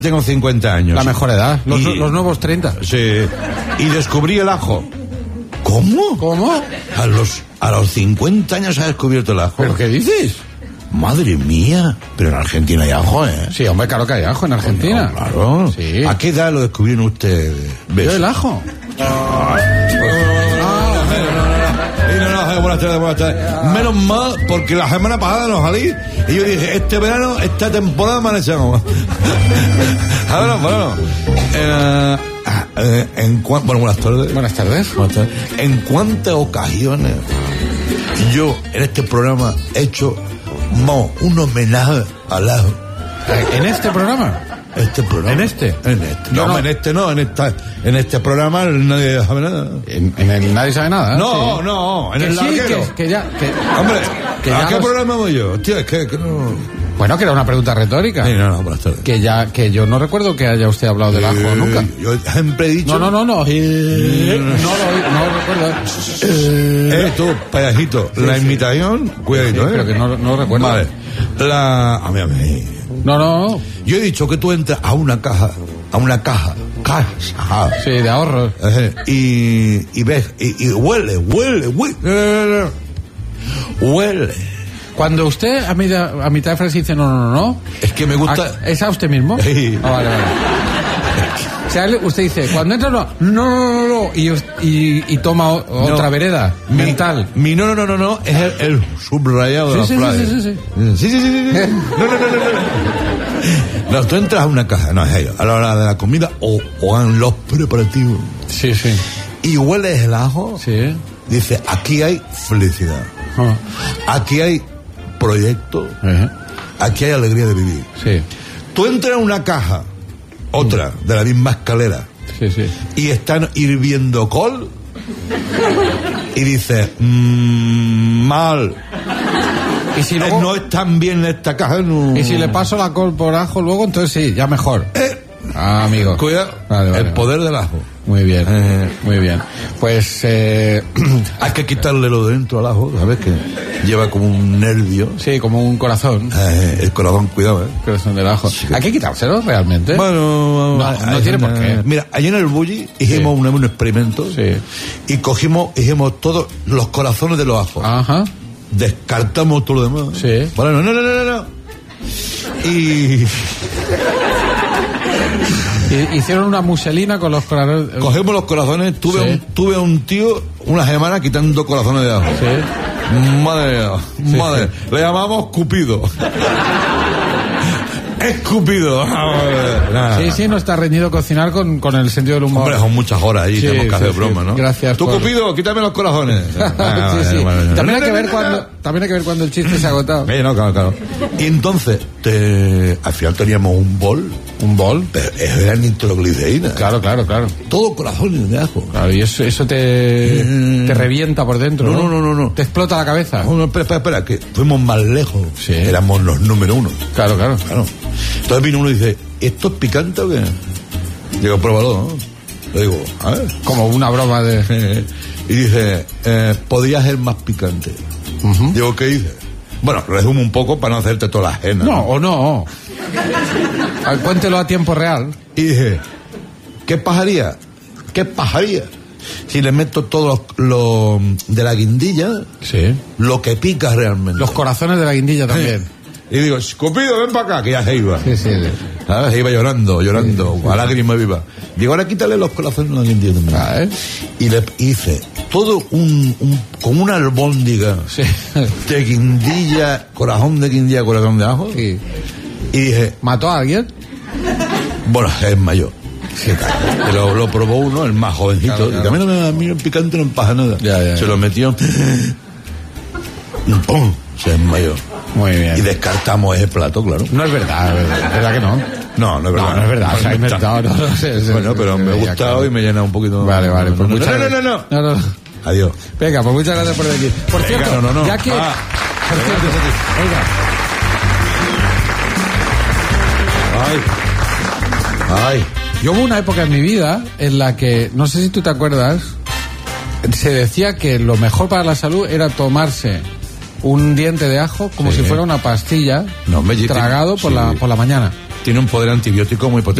Tengo 50 años. La mejor edad, los nuevos 30. Sí. Y descubrí el ajo. ¿Cómo? ¿Cómo? A los 50 años ha descubierto el ajo. ¿Pero qué dices? Madre mía. Pero en Argentina hay ajo, ¿eh? Sí, hombre, claro que hay ajo en Argentina. No, claro. Sí. ¿A qué edad lo descubrieron ustedes? ¿Yo el ajo? Buenas tardes. Menos mal, porque la semana pasada no salí y yo dije, este verano, esta temporada amanecemos. Bueno. Buenas tardes. Buenas tardes. ¿En cuántas ocasiones yo en este programa he hecho un homenaje al ajo? ¿En este programa? Este programa. ¿En este? En este programa nadie sabe nada. En nadie sabe nada. No, en el larguero. Hombre, ¿a qué programa voy yo? Tío, es que no... Bueno, que era una pregunta retórica. Sí, no, buenas tardes. Que yo no recuerdo que haya usted hablado del ajo nunca. Yo siempre he dicho... No. No recuerdo. Tú, payasito, la imitación, cuidadito, pero que no recuerdo. Vale. A mí. No. Yo he dicho que tú entras a una caja, Sí, de ahorros. Y ves, y huele. Cuando usted a mitad de frase dice no, es que me gusta... ¿Es a usted mismo? Sí. Vale. O sea, usted dice, cuando entra no, y toma otra vereda mental. Mi no, es el subrayado de la frase. Sí. No, tú entras a una caja, a la hora de la comida o en los preparativos. Sí. Y hueles el ajo. Sí. Dice, aquí hay felicidad. Aquí hay proyecto. Aquí hay alegría de vivir. Sí. Tú entras a una caja, otra, de la misma escalera. Sí. Y están hirviendo col. Y dices, mal. ¿Y si luego... no están bien en esta caja? No. ¿Y si le paso la col por ajo luego? Entonces sí, ya mejor. Amigo. Cuidado. Vale. El poder del ajo. Muy bien, muy bien. Pues hay que quitarle lo de dentro al ajo, ¿sabes? Que lleva como un nervio. Sí, como un corazón. El corazón, cuidado, El corazón del ajo. Sí. ¿Hay que quitárselo realmente? Bueno, no tiene por qué. Mira, allí en el Bulli hicimos un experimento. Sí. Y hicimos todos los corazones de los ajos. Ajá. Descartamos todo lo demás. Sí. Bueno, no. Y hicieron una muselina con los corazones. Cogemos los corazones. Tuve un tío una semana quitando corazones de ajo. Sí. Madre. Le llamamos Cupido. Escupido. Sí, no está reñido cocinar con el sentido del humor. Hombre, son muchas horas ahí, tenemos que hacer broma, ¿no? Gracias. Tú, Cupido, quítame los corazones. También hay que ver cuando el chiste se ha agotado. No, claro. Y entonces, al final teníamos un bol. ¿Un bol? Pero eso era nitroglicerina. Claro. Todo corazones de ajo. Claro, y eso te revienta por dentro, ¿no? No. Te explota la cabeza. No, espera, que fuimos más lejos. Sí. Éramos los número uno. Claro. Entonces vino uno y dice, ¿esto es picante o qué? Digo, pruébalo, ¿no? Le digo, a ver. Como una broma de... Y dice, podría ser más picante. Digo, ¿qué dice? Bueno, resumo un poco para no hacerte toda la ajena. No. Cuéntelo a tiempo real. Y dije, ¿qué pasaría si le meto todo lo de la guindilla? Sí. Lo que pica realmente. Los corazones de la guindilla también. Y digo, Cupido, ven para acá, que ya se iba. Sí. ¿Sabes? Se iba llorando, a lágrima viva. Digo, ahora quítale los corazones a la guindilla también. Y le hice todo como una albóndiga de guindilla, corazón de ajo. Sí. Y dije, ¿mató a alguien? Bueno, es mayor. Sí, claro. Lo probó uno, el más jovencito. Claro. Y también a mí el picante no me pasa nada. Ya. Se lo metió. ¡Pum! Se desmayó. Muy bien. Y descartamos ese plato, claro. No es verdad que no. No es verdad. No es verdad. Se ha inventado. Bueno, pero me ha gustado y me llena un poquito. Vale. Pues No. Adiós. Venga, pues muchas gracias por venir. Por cierto, no. Ya que... Por cierto, oiga. Ay. Yo hubo una época en mi vida en la que, no sé si tú te acuerdas, se decía que lo mejor para la salud era tomarse un diente de ajo como si fuera una pastilla tragado por la mañana. tiene un poder antibiótico muy potente.